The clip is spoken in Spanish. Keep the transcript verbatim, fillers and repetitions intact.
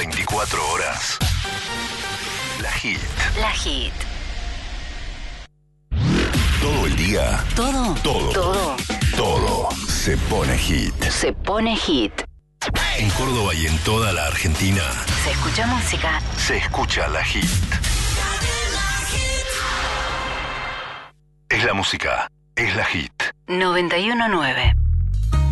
veinticuatro horas. La Hit. La Hit. Todo el día. Todo. Todo. Todo. Todo se pone hit. Se pone hit. En Córdoba y en toda la Argentina Se escucha música. se escucha La Hit. Es la música. Es La Hit. noventa y uno nueve.